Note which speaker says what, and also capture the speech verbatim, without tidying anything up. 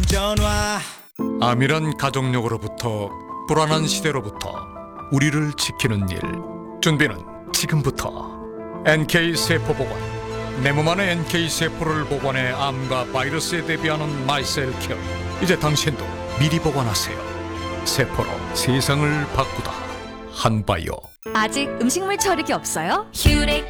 Speaker 1: 전화.
Speaker 2: 암이란 가족력으로부터 불안한 시대로부터 우리를 지키는 일. 준비는 지금부터. 엔케이 세포 보관. 내 몸 안에 엔케이 세포를 보관해 암과 바이러스에 대비하는 마이셀 케어. 이제 당신도 미리 보관하세요. 세포로 세상을 바꾸다. 한바이오.
Speaker 3: 아직 음식물 처리기 없어요? 휴레